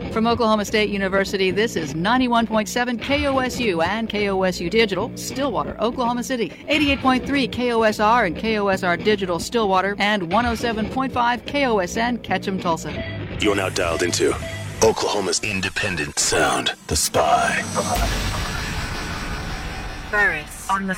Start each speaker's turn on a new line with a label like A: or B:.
A: From Oklahoma State University, this is 91.7 KOSU and KOSU Digital, Stillwater, Oklahoma City, 88.3 KOSR and KOSR Digital, Stillwater, and 107.5 KOSN, Ketchum, Tulsa.
B: You're now dialed into Oklahoma's independent sound, The Spy.
C: Burris on The